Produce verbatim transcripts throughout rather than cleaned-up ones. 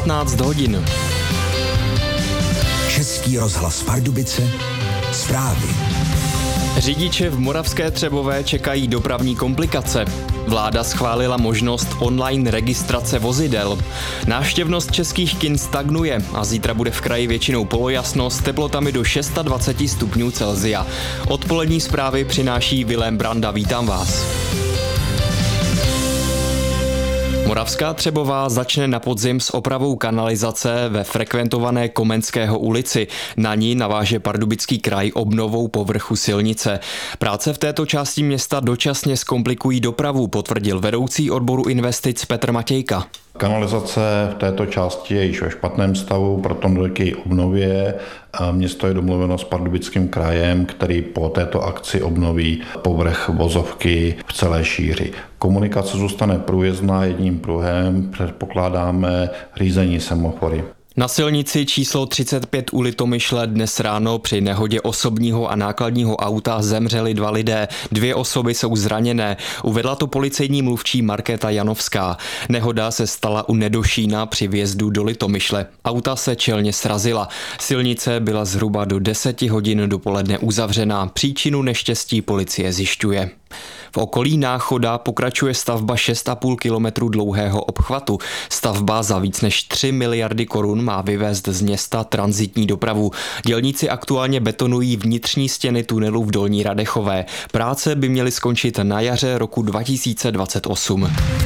patnáct hodin. Český rozhlas Pardubice, zprávy. Řidiče v Moravské Třebové čekají dopravní komplikace. Vláda schválila možnost online registrace vozidel. Návštěvnost českých kin stagnuje a zítra bude v kraji většinou polojasno s teplotami do dvacet šest stupňů Celsia. Odpolední zprávy přináší Vilém Branda. Vítám vás. Moravská Třebová začne na podzim s opravou kanalizace ve frekventované Komenského ulici. Na ní naváže Pardubický kraj obnovou povrchu silnice. Práce v této části města dočasně zkomplikují dopravu, potvrdil vedoucí odboru investic Petr Matějka. Kanalizace v této části je již ve špatném stavu, proto dojde k její obnově. Město je domluveno s Pardubickým krajem, který po této akci obnoví povrch vozovky v celé šíři. Komunikace zůstane průjezdná jedním pruhem, předpokládáme řízení semafory. Na silnici číslo třicet pět u Litomyšle dnes ráno při nehodě osobního a nákladního auta zemřeli dva lidé. Dvě osoby jsou zraněné. Uvedla to policejní mluvčí Markéta Janovská. Nehoda se stala u Nedošína při vjezdu do Litomyšle. Auta se čelně srazila. Silnice byla zhruba do deseti hodin dopoledne uzavřená. Příčinu neštěstí policie zjišťuje. V okolí Náchoda pokračuje stavba šest a půl kilometru dlouhého obchvatu. Stavba za víc než tři miliardy korun má vyvést z města tranzitní dopravu. Dělníci aktuálně betonují vnitřní stěny tunelu v Dolní Radechové. Práce by měly skončit na jaře roku dva tisíce dvacet osm.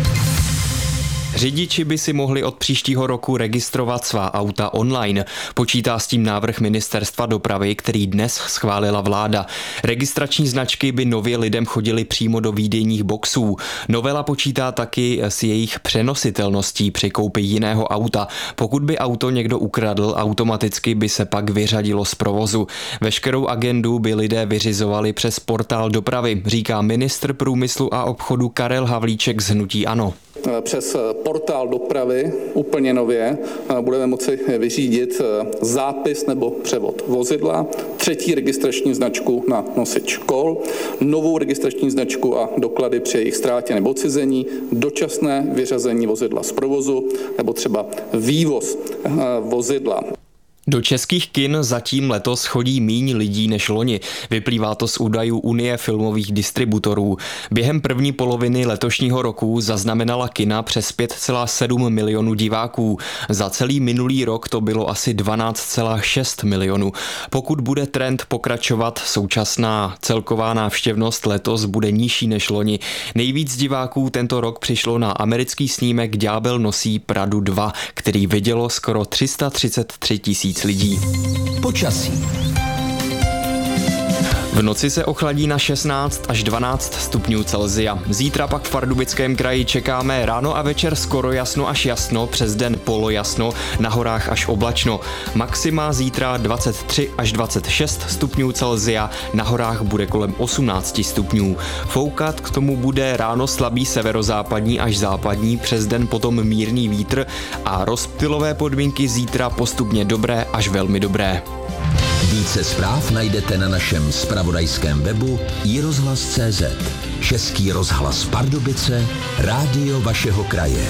Řidiči by si mohli od příštího roku registrovat svá auta online. Počítá s tím návrh Ministerstva dopravy, který dnes schválila vláda. Registrační značky by nově lidem chodily přímo do výdejních boxů. Novela počítá taky s jejich přenositelností při koupi jiného auta. Pokud by auto někdo ukradl, automaticky by se pak vyřadilo z provozu. Veškerou agendu by lidé vyřizovali přes portál dopravy, říká ministr průmyslu a obchodu Karel Havlíček z hnutí ANO. Přes portál dopravy úplně nově budeme moci vyřídit zápis nebo převod vozidla, třetí registrační značku na nosič kol, novou registrační značku a doklady při jejich ztrátě nebo odcizení, dočasné vyřazení vozidla z provozu nebo třeba vývoz vozidla. Do českých kin zatím letos chodí míň lidí než loni. Vyplývá to z údajů Unie filmových distributorů. Během první poloviny letošního roku zaznamenala kina přes pět celá sedm milionů diváků. Za celý minulý rok to bylo asi dvanáct celá šest milionů. Pokud bude trend pokračovat, současná celková návštěvnost letos bude nižší než loni. Nejvíc diváků tento rok přišlo na americký snímek Ďábel nosí Pradu dva, který vidělo skoro tři sta třicet tři tisíc lidí. Počasí. V noci se ochladí na šestnáct až dvanáct stupňů Celsia. Zítra pak v Pardubickém kraji čekáme ráno a večer skoro jasno až jasno, přes den polojasno, na horách až oblačno. Maxima zítra dvacet tři až dvacet šest stupňů Celsia, na horách bude kolem osmnáct stupňů. Foukat k tomu bude ráno slabý severozápadní až západní, přes den potom mírný vítr a rozptylové podmínky zítra postupně dobré až velmi dobré. Více zpráv najdete na našem zpravodajském webu i rozhlas tečka cé zet. Český rozhlas Pardubice, rádio vašeho kraje.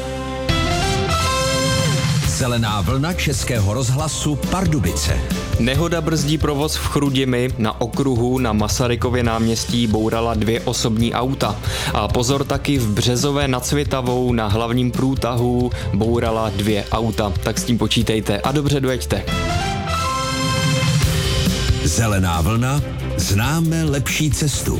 Zelená vlna Českého rozhlasu Pardubice. Nehoda brzdí provoz v Chrudimi, na okruhu na Masarykově náměstí bourala dvě osobní auta. A pozor, taky v Březové nad Svitavou na hlavním průtahu bourala dvě auta. Tak s tím počítejte a dobře dojeďte. Zelená vlna, známe lepší cestu.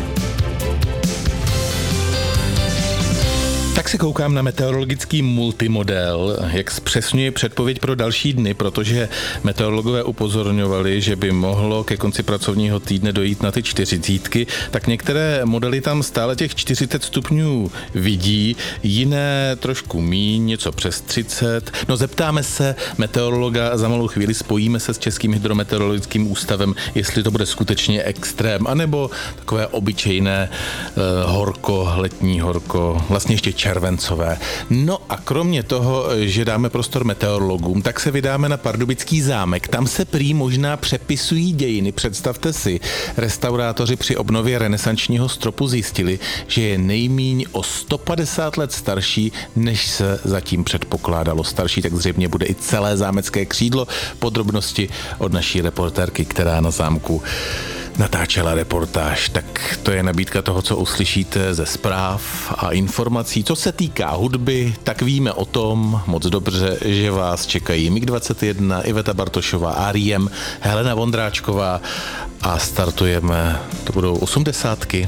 Tak se koukám na meteorologický multimodel, jak zpřesňuje předpověď pro další dny, protože meteorologové upozorňovali, že by mohlo ke konci pracovního týdne dojít na ty čtyřicítky, tak některé modely tam stále těch čtyřicet stupňů vidí, jiné trošku míň, něco přes třicet. No zeptáme se meteorologa, za malou chvíli spojíme se s Českým hydrometeorologickým ústavem, jestli to bude skutečně extrém, anebo takové obyčejné uh, horko, letní horko, vlastně ještě čas červencové. No a kromě toho, že dáme prostor meteorologům, tak se vydáme na Pardubický zámek. Tam se prý možná přepisují dějiny. Představte si, restaurátoři při obnově renesančního stropu zjistili, že je nejmíň o sto padesát let starší, než se zatím předpokládalo. Starší tak zřejmě bude i celé zámecké křídlo. Podrobnosti od naší reportérky, která na zámku natáčela reportáž. Tak to je nabídka toho, co uslyšíte ze zpráv a informací. Co se týká hudby, tak víme o tom moc dobře, že vás čekají mig dvacet jedna, Iveta Bartošová, R E M, Helena Vondráčková a startujeme, to budou osmdesátky.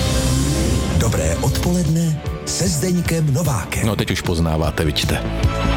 Dobré odpoledne se Zdeňkem Novákem. No teď už poznáváte, vidíte.